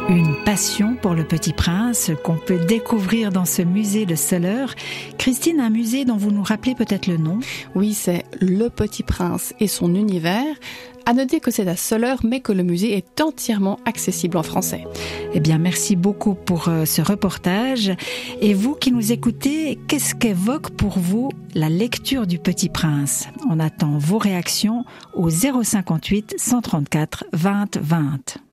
Une passion pour le Petit Prince qu'on peut découvrir dans ce musée de Soleure. Christine, un musée dont vous nous rappelez peut-être le nom? Oui, c'est Le Petit Prince et son univers. À noter que c'est à Soleure, mais que le musée est entièrement accessible en français. Eh bien, merci beaucoup pour ce reportage. Et vous qui nous écoutez, qu'est-ce qu'évoque pour vous la lecture du Petit Prince? On attend vos réactions au 058 134 20 20.